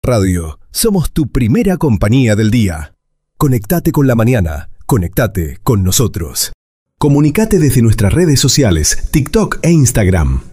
Radio, somos tu primera compañía del día. Conectate con la mañana, conectate con nosotros. Comunicate desde nuestras redes sociales, TikTok e Instagram.